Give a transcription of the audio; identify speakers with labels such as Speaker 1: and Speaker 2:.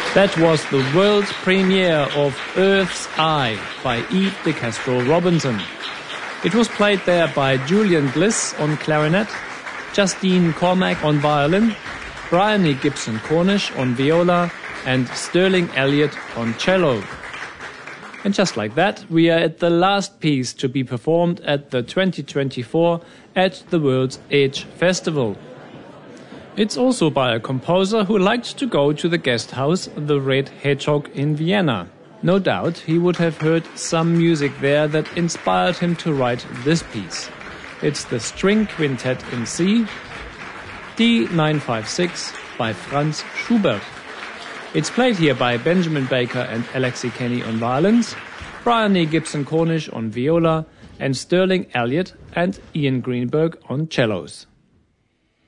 Speaker 1: That was the world premiere of Earth's Eye by Eve de Castro Robinson. It was played there by Julian Bliss on clarinet, Justine Cormack on violin, Bryony Gibson Cornish on viola, and Sterling Elliott on cello. And just like that, we are at the last piece to be performed at the 2024 at the World's Edge Festival. It's also by a composer who liked to go to the guest house, the Red Hedgehog in Vienna. No doubt he would have heard some music there that inspired him to write this piece. It's the String Quintet in C, D956 by Franz Schubert. It's played here by Benjamin Baker and Alexi Kenny on violins, Bryony Gibson Cornish on viola, and Sterling Elliott and Ian Greenberg on cellos.